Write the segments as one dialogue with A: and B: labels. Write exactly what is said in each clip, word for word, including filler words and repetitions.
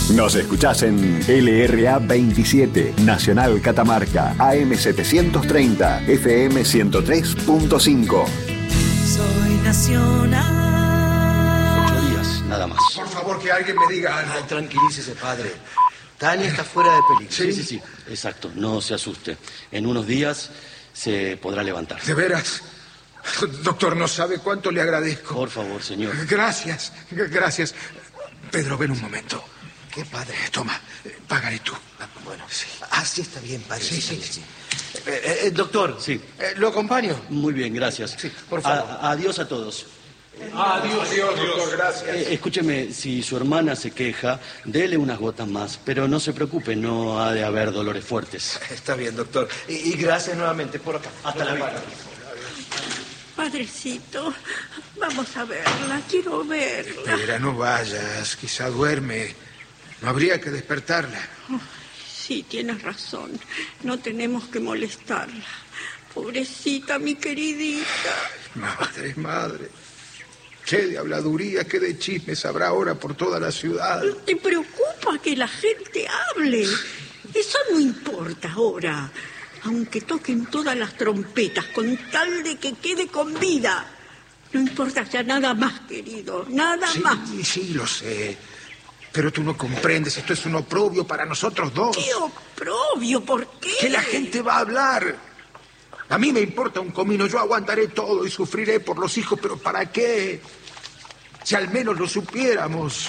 A: Nos escuchás en L R A veintisiete, Nacional Catamarca, A M setecientos treinta, F M ciento tres punto cinco.
B: Soy nacional.
C: Ocho días, nada más.
D: Por favor, que alguien me diga algo.
C: Ay, tranquilícese, padre. Tania está fuera de peligro.
D: ¿Sí?
C: sí, sí, sí. Exacto, no se asuste. En unos días se podrá levantar.
D: ¿De veras? Doctor, no sabe cuánto le agradezco.
C: Por favor, señor.
D: Gracias, gracias. Pedro, ven un momento.
C: ¿Qué, padre?
D: Toma, págale tú.
C: Ah, bueno,
D: Sí.
C: Ah, sí, está bien, padre.
D: Sí,
C: sí,
D: sí.
C: sí. Eh, eh, doctor, sí.
D: Eh, ¿Lo acompaño?
C: Muy bien, gracias.
D: Sí, por favor.
C: A- adiós a todos.
D: Adiós, Dios, doctor, gracias.
C: Eh, escúcheme, si su hermana se queja, dele unas gotas más, pero no se preocupe, no ha de haber dolores fuertes.
D: Está bien, doctor. Y, y gracias nuevamente por acá.
C: Hasta la vista.
B: Padrecito, vamos a verla, quiero verla.
D: Pedra, no vayas, quizá duerme. No habría que despertarla.
B: Sí, tienes razón, no tenemos que molestarla. Pobrecita, mi queridita.
D: Madre, madre. Qué de habladuría, qué de chismes habrá ahora por toda la ciudad.
B: ¿No te preocupa que la gente hable? Eso no importa ahora. Aunque toquen todas las trompetas con tal de que quede con vida. No importa ya nada más, querido, nada
D: Sí,
B: más.
D: sí, lo sé. Pero tú no comprendes, esto es un oprobio para nosotros dos.
B: ¡Qué oprobio! ¿Por qué?
D: Que la gente va a hablar. A mí me importa un comino, yo aguantaré todo y sufriré por los hijos, pero ¿para qué? Si al menos lo supiéramos.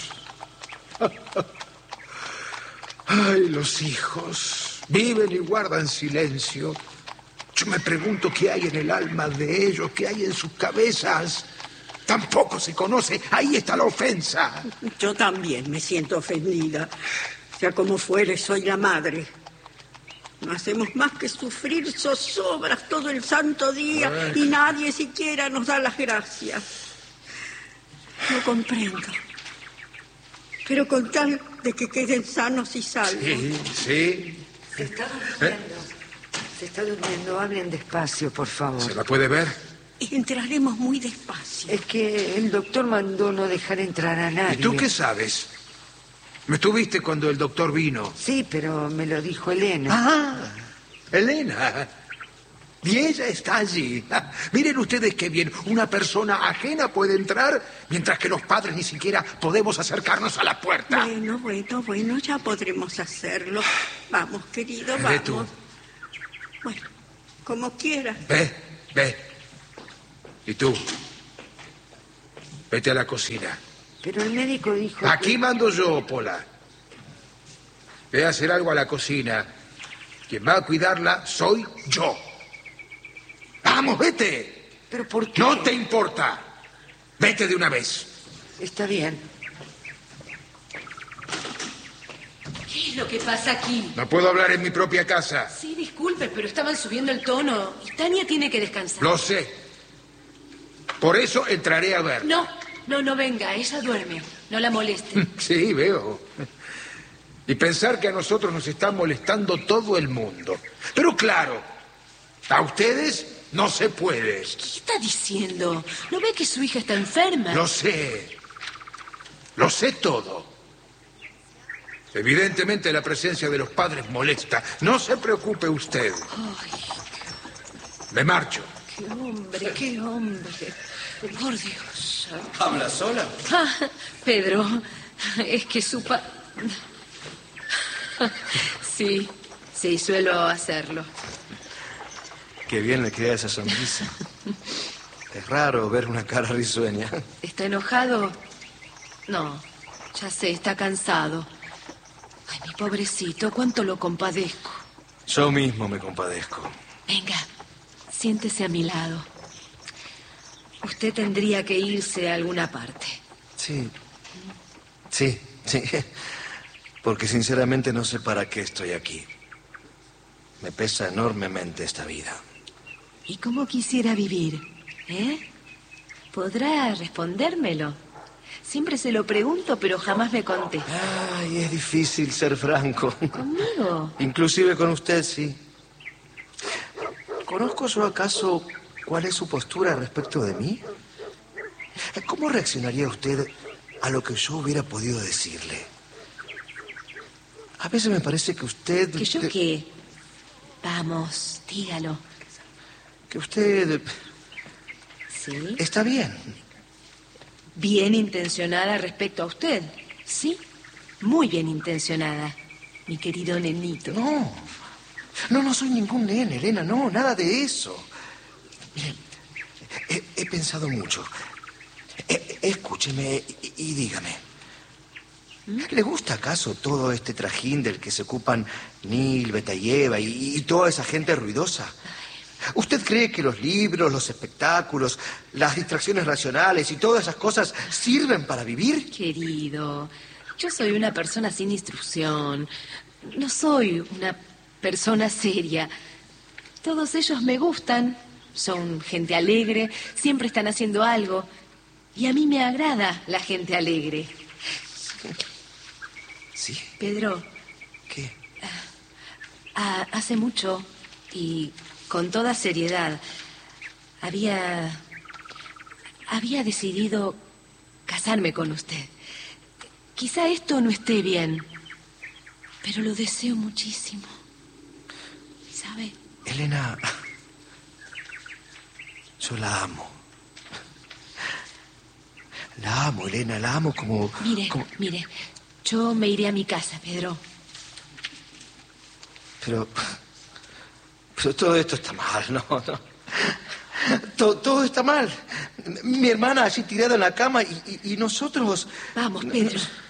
D: Ay, los hijos viven y guardan silencio. Yo me pregunto qué hay en el alma de ellos, qué hay en sus cabezas. Tampoco se conoce, ahí está la ofensa.
B: Yo también me siento ofendida. Sea como fuere, soy la madre. No hacemos más que sufrir zozobras todo el santo día y nadie siquiera nos da las gracias. No comprendo. Pero con tal de que queden sanos y salvos.
D: Sí, sí.
E: Se está durmiendo. Se está durmiendo. Hablen despacio, por favor.
D: ¿Se la puede ver?
B: Entraremos muy despacio.
E: Es que el doctor mandó no dejar entrar a nadie.
D: ¿Y tú qué sabes? ¿Me tuviste cuando el doctor vino?
E: Sí, pero me lo dijo Elena.
D: Ah, Elena. Y ella está allí. Ah, miren ustedes qué bien. Una persona ajena puede entrar, mientras que los padres ni siquiera podemos acercarnos a la puerta.
B: Bueno, bueno, bueno, ya podremos hacerlo. Vamos, querido, vamos.
D: Ve tú.
B: Bueno, como quieras.
D: Ve, ve. Y tú, vete a la cocina.
E: Pero el médico dijo
D: Aquí
E: que...
D: mando yo, Pola. Ve a hacer algo a la cocina. Quien va a cuidarla soy yo. Vamos, vete.
E: ¿Pero por qué?
D: No te importa. Vete de una vez.
E: Está bien.
F: ¿Qué es lo que pasa aquí?
D: No puedo hablar en mi propia casa.
F: Sí, disculpe, pero estaban subiendo el tono. Y Tania tiene que descansar.
D: Lo sé. Por eso entraré a ver.
F: No, no, no venga. Ella duerme. No la moleste.
D: Sí, veo. Y pensar que a nosotros nos está molestando todo el mundo. Pero claro, a ustedes no se puede.
F: ¿Qué está diciendo? ¿No ve que su hija está enferma?
D: Lo sé. Lo sé todo. Evidentemente la presencia de los padres molesta. No se preocupe usted.
F: Ay,
D: Me marcho.
F: qué hombre, qué hombre. Por Dios.
C: ¿Habla sola?
F: Ah, Pedro, es que su pa... Sí, sí, suelo hacerlo.
G: Qué bien le queda esa sonrisa. Es raro ver una cara risueña.
F: ¿Está enojado? No, ya sé, está cansado. Ay, mi pobrecito, cuánto lo compadezco.
G: Yo mismo me compadezco.
F: Venga, siéntese a mi lado. Usted tendría que irse a alguna parte.
G: Sí. Sí, sí. Porque sinceramente no sé para qué estoy aquí. Me pesa enormemente esta vida.
F: ¿Y cómo quisiera vivir? ¿Eh? ¿Podrá respondérmelo? Siempre se lo pregunto, pero jamás me contesta.
G: Ay, es difícil ser franco.
F: ¿Conmigo?
G: Inclusive con usted, sí. ¿Conozco yo acaso cuál es su postura respecto de mí? ¿Cómo reaccionaría usted a lo que yo hubiera podido decirle? A veces me parece que usted...
F: ¿Que yo
G: usted-
F: qué? Vamos, dígalo.
G: Que usted
F: ¿Sí?
G: está bien.
F: Bien intencionada respecto a usted. Sí, muy bien intencionada, mi querido nenito.
G: No, no, no soy ningún nene, Elena, no, nada de eso. Mire, he, he pensado mucho. E- escúcheme y, y dígame. ¿Le gusta acaso todo este trajín del que se ocupan Nil, Betayeva y, y toda esa gente ruidosa? ¿Usted cree que los libros, los espectáculos, las distracciones racionales y todas esas cosas sirven para vivir?
F: Querido, yo soy una persona sin instrucción. No soy una persona seria. Todos ellos me gustan. Son gente alegre, siempre están haciendo algo. Y a mí me agrada la gente alegre.
G: Sí.
F: Pedro,
G: ¿Qué?
F: ah, hace mucho y con toda seriedad había había decidido casarme con usted. Quizá esto no esté bien, pero lo deseo muchísimo. ¿Sabe?
G: Elena, yo la amo. La amo, Elena, la amo como...
F: Mire,
G: como-
F: mire, yo me iré a mi casa, Pedro.
G: Pero... Pero todo esto está mal, no, no. Todo, todo está mal. Mi hermana allí tirada en la cama y, y- y nosotros...
F: Vamos, Pedro.